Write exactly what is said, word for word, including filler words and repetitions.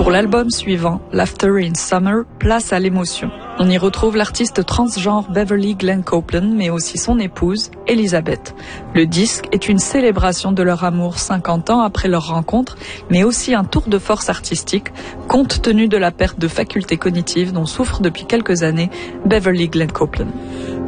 Pour l'album suivant, Laughter in Summer, place à l'émotion. On y retrouve l'artiste transgenre Beverly Glenn Copeland, mais aussi son épouse, Elizabeth. Le disque est une célébration de leur amour cinquante ans après leur rencontre, mais aussi un tour de force artistique, compte tenu de la perte de facultés cognitives dont souffre depuis quelques années Beverly Glenn Copeland.